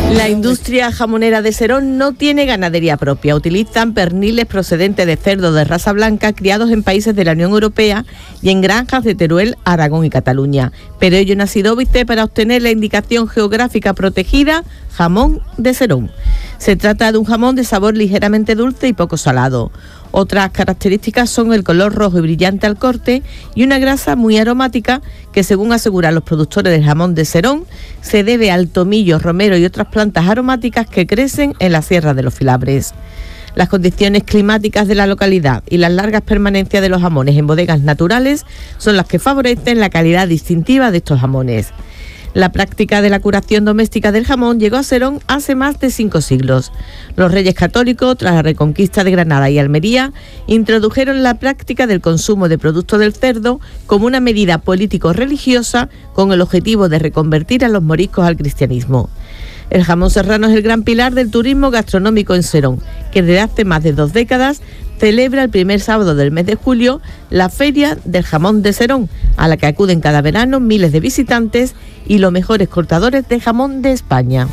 La industria jamonera de Serón no tiene ganadería propia. Utilizan perniles procedentes de cerdos de raza blanca criados en países de la Unión Europea y en granjas de Teruel, Aragón y Cataluña. Pero ello no ha sido óbice para obtener la indicación geográfica protegida jamón de Serón. Se trata de un jamón de sabor ligeramente dulce y poco salado. Otras características son el color rojo y brillante al corte y una grasa muy aromática que, según aseguran los productores del jamón de Serón, se debe al tomillo, romero y otras plantas aromáticas que crecen en la Sierra de los Filabres. Las condiciones climáticas de la localidad y las largas permanencias de los jamones en bodegas naturales son las que favorecen la calidad distintiva de estos jamones. La práctica de la curación doméstica del jamón llegó a Serón hace más de 5 siglos. Los reyes católicos, tras la reconquista de Granada y Almería, introdujeron la práctica del consumo de productos del cerdo como una medida político-religiosa con el objetivo de reconvertir a los moriscos al cristianismo. El jamón serrano es el gran pilar del turismo gastronómico en Serón, que desde hace más de 2 décadas celebra el primer sábado del mes de julio la Feria del Jamón de Serón, a la que acuden cada verano miles de visitantes y los mejores cortadores de jamón de España.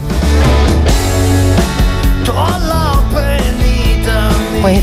Pues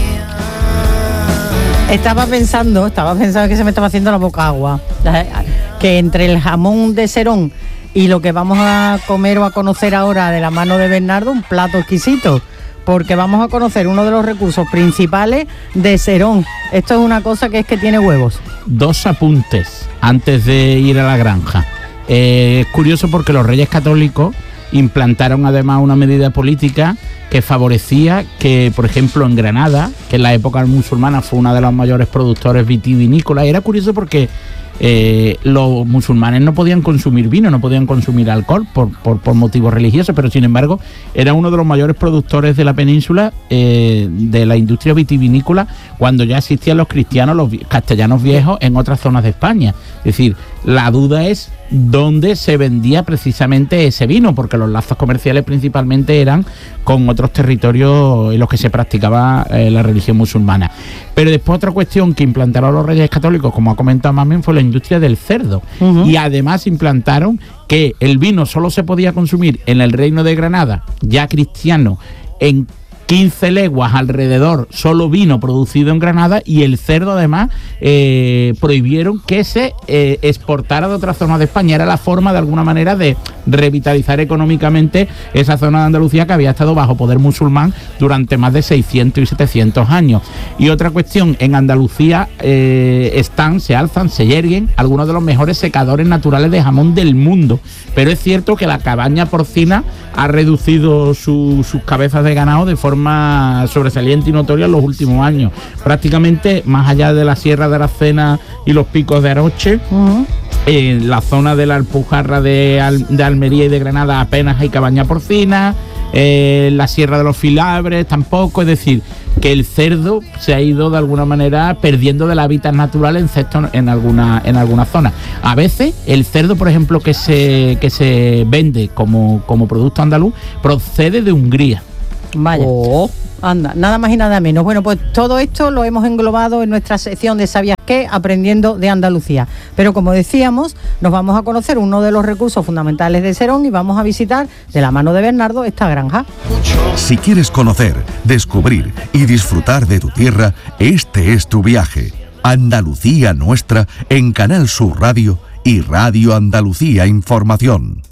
estaba pensando que se me estaba haciendo la boca agua, que entre el jamón de Serón y lo que vamos a comer o a conocer ahora de la mano de Bernardo, un plato exquisito, porque vamos a conocer uno de los recursos principales de Serón. Esto es una cosa que es que tiene huevos. 2 apuntes antes de ir a la granja. Es curioso porque los reyes católicos implantaron además una medida política que favorecía que, por ejemplo, en Granada, que en la época musulmana fue una de los mayores productores vitivinícolas, era curioso porque los musulmanes no podían consumir vino, no podían consumir alcohol por motivos religiosos, pero sin embargo era uno de los mayores productores de la península de la industria vitivinícola cuando ya existían los cristianos, los castellanos viejos en otras zonas de España. Es decir, la duda es dónde se vendía precisamente ese vino, porque los lazos comerciales principalmente eran con otros territorios en los que se practicaba la religión musulmana. Pero después otra cuestión que implantaron los reyes católicos, como ha comentado Mamen, fue la industria del cerdo. Uh-huh. Y además implantaron que el vino solo se podía consumir en el Reino de Granada, ya cristiano, en 15 leguas alrededor, solo vino producido en Granada, y el cerdo además prohibieron que se exportara de otras zonas de España. Era la forma de alguna manera de revitalizar económicamente esa zona de Andalucía que había estado bajo poder musulmán durante más de 600 y 700 años. Y otra cuestión, en Andalucía se alzan, se yerguen algunos de los mejores secadores naturales de jamón del mundo, pero es cierto que la cabaña porcina ha reducido sus cabezas de ganado de forma sobresaliente y notoria en los últimos años. Prácticamente, más allá de la Sierra de Aracena y los picos de Aroche, uh-huh, en la zona de la Alpujarra de Almería y de Granada apenas hay cabaña porcina, la Sierra de los Filabres tampoco. Es decir, que el cerdo se ha ido de alguna manera perdiendo del hábitat natural en algunas zonas. A veces el cerdo, por ejemplo, que se vende como producto andaluz, procede de Hungría. Vaya, anda, nada más y nada menos. Bueno, pues todo esto lo hemos englobado en nuestra sección de ¿Sabías qué? Aprendiendo de Andalucía. Pero como decíamos, nos vamos a conocer uno de los recursos fundamentales de Serón y vamos a visitar de la mano de Bernardo esta granja. Si quieres conocer, descubrir y disfrutar de tu tierra, este es tu viaje. Andalucía Nuestra en Canal Sur Radio y Radio Andalucía Información.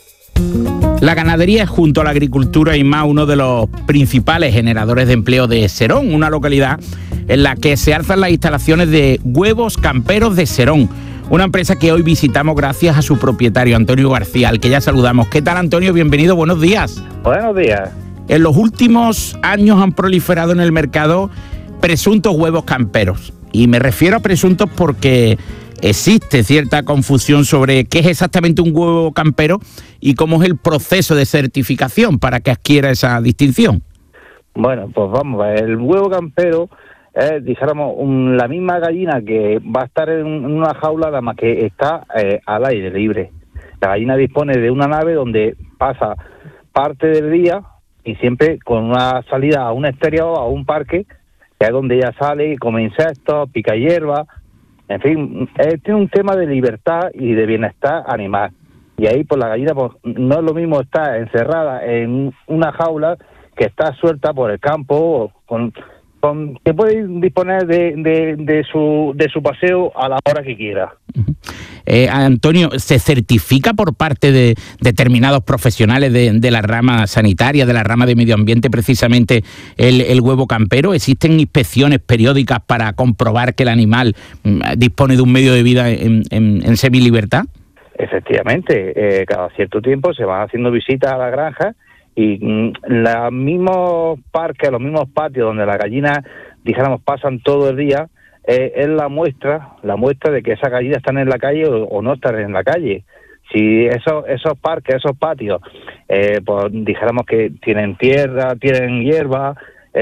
La ganadería es, junto a la agricultura y más, uno de los principales generadores de empleo de Serón, una localidad en la que se alzan las instalaciones de Huevos Camperos de Serón, una empresa que hoy visitamos gracias a su propietario, Antonio García, al que ya saludamos. ¿Qué tal, Antonio? Bienvenido, buenos días. Buenos días. En los últimos años han proliferado en el mercado presuntos huevos camperos, y me refiero a presuntos porque existe cierta confusión sobre qué es exactamente un huevo campero y cómo es el proceso de certificación para que adquiera esa distinción. Bueno, pues vamos, el huevo campero es, dijéramos, la misma gallina que va a estar en una jaula, nada más que está al aire libre. La gallina dispone de una nave donde pasa parte del día y siempre con una salida a un exterior, a un parque, que es donde ella sale y come insectos, pica hierba. En fin, tiene un tema de libertad y de bienestar animal. Y ahí pues la gallina pues no es lo mismo estar encerrada en una jaula que está suelta por el campo, que puede disponer de su paseo a la hora que quiera. Antonio, ¿se certifica por parte de determinados profesionales de la rama sanitaria, de la rama de medio ambiente, precisamente el huevo campero? ¿Existen inspecciones periódicas para comprobar que el animal dispone de un medio de vida en semilibertad? Efectivamente, cada cierto tiempo se van haciendo visitas a la granja y los mismos parques, los mismos patios donde las gallinas, dijéramos, pasan todo el día, es la muestra de que esas gallinas están en la calle o no están en la calle. Si esos parques, esos patios, pues dijéramos que tienen tierra, tienen hierba,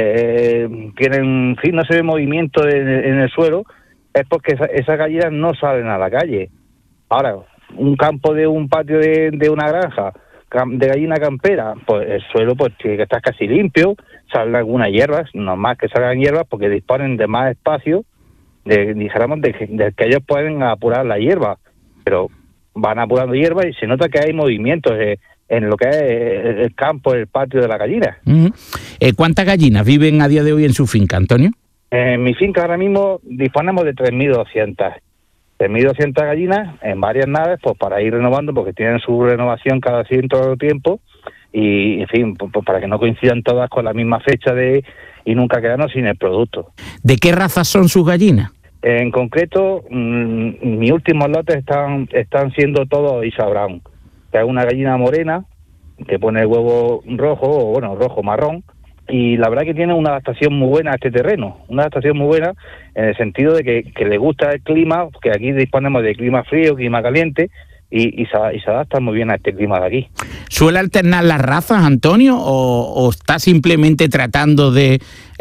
tienen, en fin, no se ve movimiento en el suelo, es porque esas gallinas no salen a la calle. Ahora, un campo de un patio de una granja de gallina campera, pues el suelo pues tiene que estar casi limpio, salen algunas hierbas, no más que salgan hierbas porque disponen de más espacio, dijéramos, de que ellos pueden apurar la hierba, pero van apurando hierba y se nota que hay movimientos en lo que es el campo, el patio de la gallina. ¿Cuántas gallinas viven a día de hoy en su finca, Antonio? En mi finca ahora mismo disponemos de 3.200. 3.200 gallinas en varias naves, pues para ir renovando, porque tienen su renovación cada cierto tiempo y, en fin, pues para que no coincidan todas con la misma fecha y nunca quedarnos sin el producto. ¿De qué razas son sus gallinas? En concreto, mis últimos lotes están siendo todos Isa Brown, que es una gallina morena que pone el huevo rojo, o bueno, rojo-marrón, y la verdad que tiene una adaptación muy buena a este terreno, una adaptación muy buena en el sentido de que le gusta el clima, que aquí disponemos de clima frío, clima caliente, y se adapta muy bien a este clima de aquí. ¿Suele alternar las razas, Antonio, o está simplemente tratando de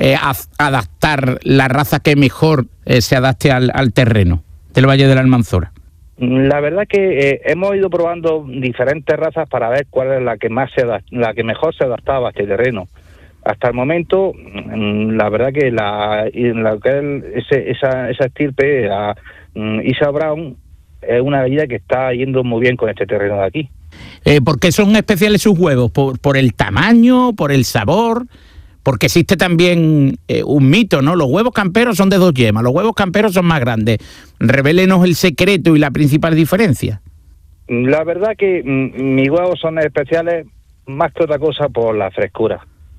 adaptar la raza que mejor se adapte al terreno del Valle de la Almanzora? La verdad que hemos ido probando diferentes razas para ver cuál es la que mejor se adaptaba a este terreno. Hasta el momento, la verdad que esa estirpe, la Isa Brown, es una gallina que está yendo muy bien con este terreno de aquí. ¿Por qué son especiales sus huevos? ¿Por el tamaño, por el sabor? Porque existe también un mito, ¿no? Los huevos camperos son de 2 yemas, los huevos camperos son más grandes. Revélenos el secreto y la principal diferencia. La verdad que mis huevos son especiales más que otra cosa por la frescura.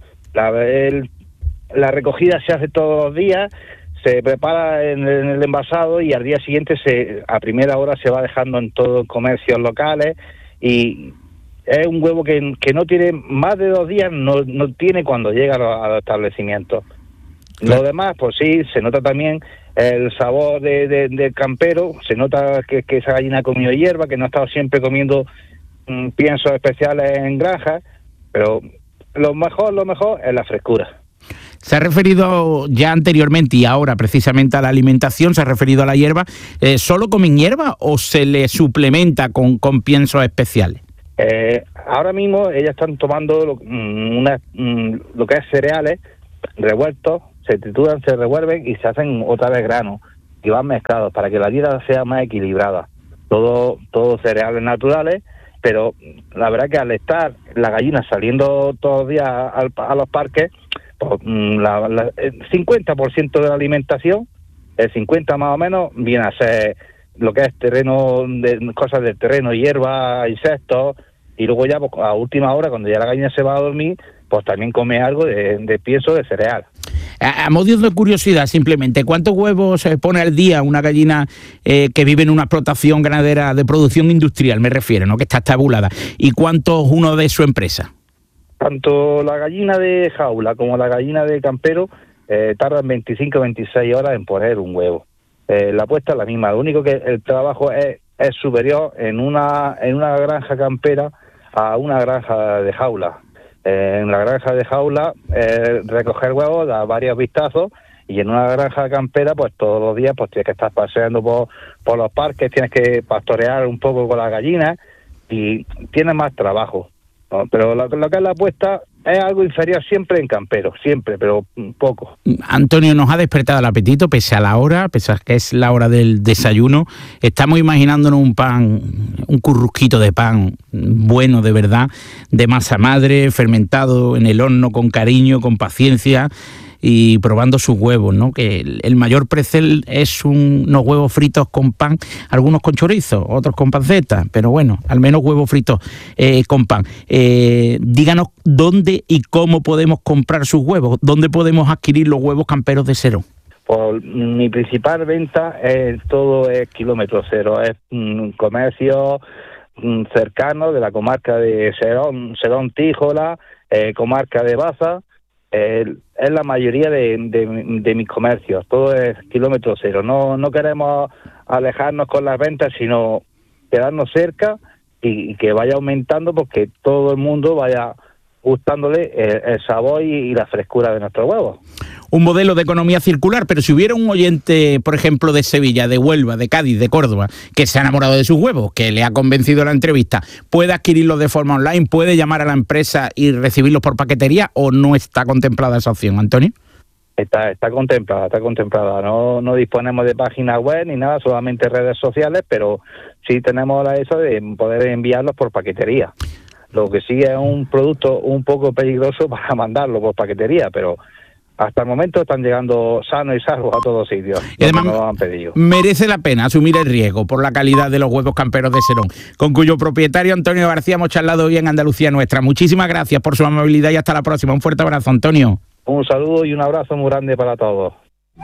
La recogida se hace todos los días, se prepara en el envasado y al día siguiente a primera hora se va dejando en todos los comercios locales y es un huevo que no tiene más de 2 días, no tiene cuando llega a los establecimientos. Lo demás, pues sí, se nota también el sabor del campero, se nota que esa gallina ha comido hierba, que no ha estado siempre comiendo piensos especiales en granjas, pero lo mejor es la frescura. Se ha referido ya anteriormente y ahora precisamente a la alimentación, se ha referido a la hierba. ¿Solo comen hierba o se le suplementa con piensos especiales? Ahora mismo ellas están tomando lo que es cereales revueltos, se trituran, se revuelven y se hacen otra vez granos y van mezclados para que la dieta sea más equilibrada. Todo cereales naturales, pero la verdad que al estar las gallinas saliendo todos los días a los parques, pues, el 50% de la alimentación, el 50% más o menos, viene a ser lo que es terreno, cosas del terreno, hierba, insectos, y luego ya pues, a última hora, cuando ya la gallina se va a dormir, pues también come algo de pienso de cereal. A modo de curiosidad, simplemente, ¿cuántos huevos pone al día una gallina que vive en una explotación ganadera de producción industrial, me refiero, ¿no? Que está tabulada? ¿Y cuántos uno de su empresa? Tanto la gallina de jaula como la gallina de campero tardan 25 o 26 horas en poner un huevo. La puesta es la misma, lo único que el trabajo es superior en una granja campera a una granja de jaula. En la granja de jaula, recoger huevos, da varios vistazos, y en una granja campera, pues todos los días pues tienes que estar paseando por los parques, tienes que pastorear un poco con las gallinas y tienes más trabajo. No, pero lo que es la apuesta es algo inferior siempre en campero, siempre, pero poco. Antonio, nos ha despertado el apetito pese a la hora, pese a que es la hora del desayuno. Estamos imaginándonos un pan, un currusquito de pan bueno de verdad, de masa madre, fermentado en el horno con cariño, con paciencia y probando sus huevos, ¿no? Que el mayor precel es unos huevos fritos con pan, algunos con chorizo, otros con panceta, pero bueno, al menos huevos fritos con pan. Díganos dónde y cómo podemos comprar sus huevos, dónde podemos adquirir los huevos camperos de Serón. Pues mi principal venta todo es kilómetro cero, es comercio cercano de la comarca de Serón Tíjola, comarca de Baza. Es la mayoría de mis comercios, todo es kilómetro cero. No queremos alejarnos con las ventas, sino quedarnos cerca y que vaya aumentando, porque todo el mundo vaya gustándole el sabor y la frescura de nuestros huevos. Un modelo de economía circular, pero si hubiera un oyente, por ejemplo, de Sevilla, de Huelva, de Cádiz, de Córdoba, que se ha enamorado de sus huevos, que le ha convencido la entrevista, ¿puede adquirirlos de forma online? ¿Puede llamar a la empresa y recibirlos por paquetería o no está contemplada esa opción, Antonio? Está contemplada. No disponemos de página web ni nada, solamente redes sociales, pero sí tenemos eso de poder enviarlos por paquetería. Lo que sí es un producto un poco peligroso para mandarlo por paquetería, pero hasta el momento están llegando sanos y salvos a todos sitios. Y además nos han pedido. Merece la pena asumir el riesgo por la calidad de los huevos camperos de Serón, con cuyo propietario Antonio García hemos charlado hoy en Andalucía Nuestra. Muchísimas gracias por su amabilidad y hasta la próxima. Un fuerte abrazo, Antonio. Un saludo y un abrazo muy grande para todos.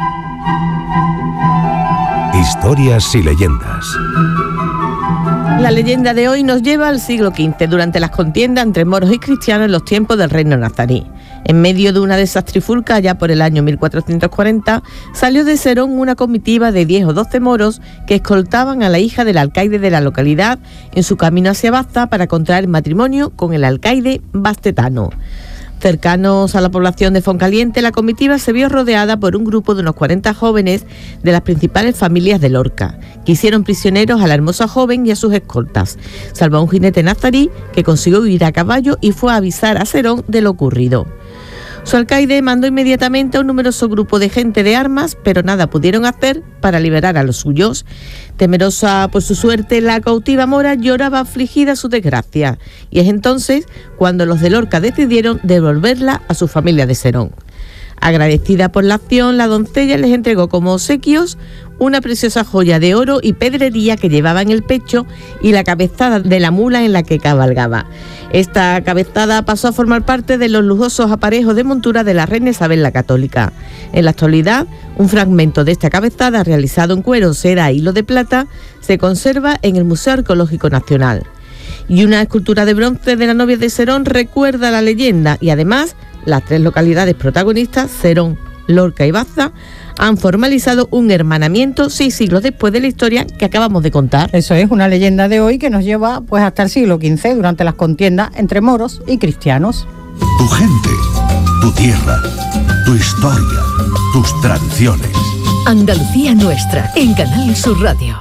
Historias y leyendas. La leyenda de hoy nos lleva al siglo XV, durante las contiendas entre moros y cristianos en los tiempos del reino nazarí. En medio de una de esas trifulcas, allá por el año 1440, salió de Serón una comitiva de 10 o 12 moros que escoltaban a la hija del alcaide de la localidad en su camino hacia Baza para contraer matrimonio con el alcaide bastetano. Cercanos a la población de Foncaliente, la comitiva se vio rodeada por un grupo de unos 40 jóvenes de las principales familias de Lorca, que hicieron prisioneros a la hermosa joven y a sus escoltas, salvo a un jinete nazarí que consiguió huir a caballo y fue a avisar a Serón de lo ocurrido. Su alcaide mandó inmediatamente a un numeroso grupo de gente de armas, pero nada pudieron hacer para liberar a los suyos. Temerosa por su suerte, la cautiva mora lloraba afligida su desgracia, y es entonces cuando los de Lorca decidieron devolverla a su familia de Serón. Agradecida por la acción, la doncella les entregó como obsequios una preciosa joya de oro y pedrería que llevaba en el pecho y la cabezada de la mula en la que cabalgaba. Esta cabezada pasó a formar parte de los lujosos aparejos de montura de la reina Isabel la Católica. En la actualidad, un fragmento de esta cabezada, realizado en cuero, seda e hilo de plata, se conserva en el Museo Arqueológico Nacional. Y una escultura de bronce de la novia de Serón recuerda la leyenda, y además las tres localidades protagonistas, Serón, Lorca y Baza, han formalizado un hermanamiento 6 siglos después de la historia que acabamos de contar. Eso es una leyenda de hoy que nos lleva pues hasta el siglo XV, durante las contiendas entre moros y cristianos. Tu gente, tu tierra, tu historia, tus tradiciones. Andalucía Nuestra, en Canal Sur Radio.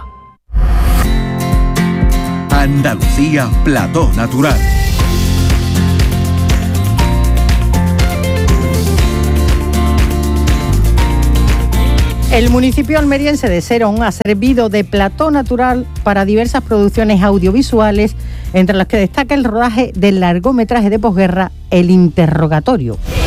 Andalucía Plató Natural. El municipio almeriense de Serón ha servido de plató natural para diversas producciones audiovisuales, entre las que destaca el rodaje del largometraje de posguerra El Interrogatorio.